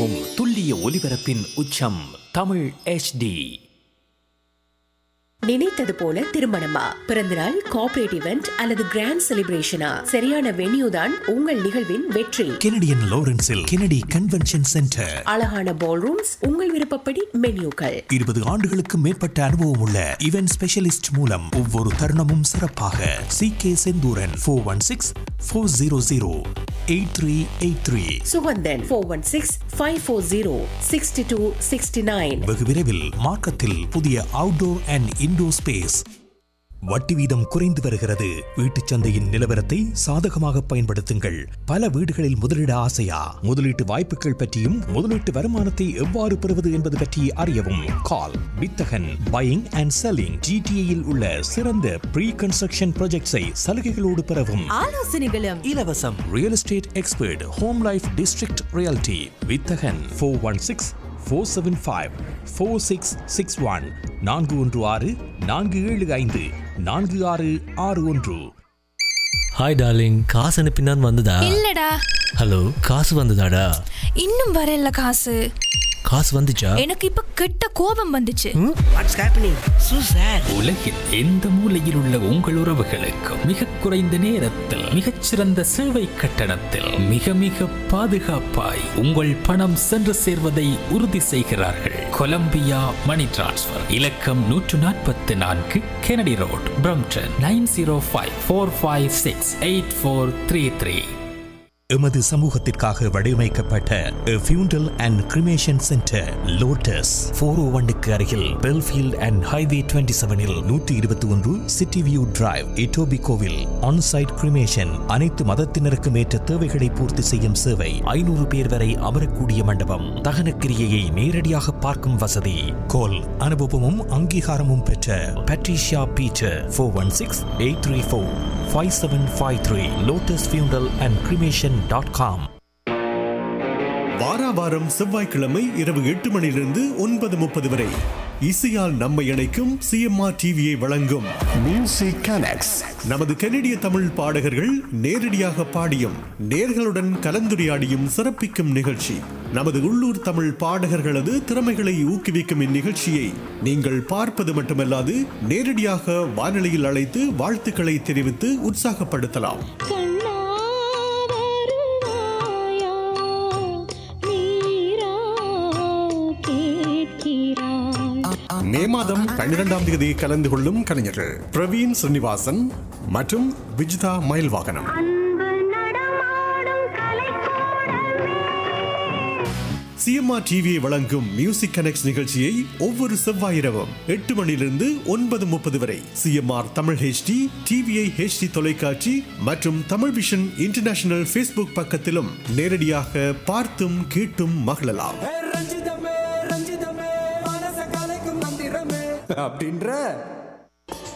எந்நேரமும் துல்லிய ஒலிபரப்பின் உச்சம் தமிழ் HD. நினைத்தது போல திருமணமா, பிறந்தநாள், கார்ப்பரேட் இவெண்ட் அல்லது கிராண்ட் செலிப்ரேஷனா, சரியான வென்யூ தான் உங்கள் நிகழ்வின் வெற்றி. Canadian லாரன்ஸில் Kennedy convention centre. அழகான பால் ரூம்ஸ், உங்கள் விருப்பப்படி மென்யூக்கள். 20 ஆண்டுகளுக்கு மேற்பட்ட அனுபவம் உள்ள இவென்ட் ஸ்பெஷலிஸ்ட் மூலம் ஒவ்வொரு தருணமும் சிறப்பாக. CK செந்தூரன் 416-400-8383. சுகந்தன் 416-540-6269. வெகு விரைவில் மார்க்கத்தில் புதிய அவுட்டோர் அண்ட் இன்டோர் ஸ்பேஸ். வட்டி வீதம் குறைந்து வருகிறது. வீட்டுச் சந்தையின் நிலவரத்தை சாதகமாக பயன்படுத்துங்கள். பல வீடுகளில் முதலீட ஆசையா? முதலீட்டு வாய்ப்புகள் பற்றியும் முதலீட்டு வருமானத்தை எவ்வாறு பெறுவது என்பது பற்றி அறியவும் கால் வித்தகன் பையிங் அண்ட் செல்லிங். GTA-யில் உள்ள சிறந்த ப்ரீ கன்ஸ்ட்ரக்ஷன் ப்ராஜெக்ட்ஸை சலுகைகளோடு பெறவும் ஆலோசனைகளும் இலவசம். Real estate expert, home life district reality. வித்தகன் 416-475-4661. 416-475-4661. ஹாய் டார்லிங், காசு அனுப்பினான் வந்ததா? இல்லடா. ஹலோ, காசு வந்ததாடா? இன்னும் வரல காசு. காசு வந்துச்சா? எனக்கு இப்ப கெட்ட கோபம் வந்துச்சு. What's happening? So sad. உலகில் எந்த மூலையில் உள்ள உங்கள் உறவுகளுக்கு மிக குறைந்த நேரத்தில் மிகச்சிறந்த சேவை கட்டணத்தில் மிக மிக பாதுகாப்பாய் உங்கள் பணம் சென்று சேர்வதை உறுதி செய்கிறார்கள். கொலம்பியா மணி டிரான்ஸ்ஃபர். இலக்கம் 144 கெனடி ரோட், பிரம்டன். 9054568433. எமது சமூகத்திற்காக வடிவமைக்கப்பட்ட ஃபியூண்டல் அண்ட் கிரிமேஷன் சென்டர் லோட்டஸ் 401க்கு அருகில் Belfield and highway 27இல் 121 city view drive, இட்டோபிகோவில். Onsite cremation, அனைத்து மதத்தினருக்கும் ஏற்ற தேவைகளை பூர்த்தி செய்யும் சேவை. 500 பேர் வரை அமரக்கூடிய மண்டபம். தகன கிரியையை நேரடியாக பார்க்கும் வசதி. கோல் அனுபவமும் அங்கீகாரமும் பெற்ற பட்ரிஷியா பீட்டர் 416-834-5753. லோட்டஸ் ஃபியூண்டல் அண்ட் கிரிமேஷன் .com. வாராவாரம் செவ்வாய்க்கிழமை இரவு 8 மணியிலிருந்து 9:30 வரை இசையால் நம்மை இணைக்கும் CMR டிவியை வழங்கும் மியூசிக் கனெக்ட்ஸ். நமது கனடிய தமிழ் பாடகர்கள் நேரடியாக பாடியும் நேர்களுடன் கலந்துரையாடியும் சிறப்பிக்கும் நிகழ்ச்சி. நமது உள்ளூர் தமிழ் பாடகர்களது திறமைகளை ஊக்குவிக்கும் இந்நிகழ்ச்சியை நீங்கள் பார்ப்பது மட்டுமல்லாது நேரடியாக வானொலியில் அழைத்து வாழ்த்துக்களை தெரிவித்து உற்சாகப்படுத்தலாம். மே மாதம் 12ஆம் தேதி கலந்து கொள்ளும் கலைஞர்கள் பிரவீன் ஸ்ரீனிவாசன் மற்றும் விஜிதா மயில்வாகனம். CMR டிவியை வழங்கும் மியூசிக் கனெக்ட்ஸ் நிகழ்ச்சியை ஒவ்வொரு செவ்வாய் இரவும் 8 மணியிலிருந்து 9:30 வரை CMR Tamil HD, TVI HD தொலைக்காட்சி மற்றும் தமிழ் விஷன் இன்டர்நேஷனல் Facebook பக்கத்திலும் நேரடியாக பார்த்தும் கேட்டும் மகிழலாம். அப்படின்ற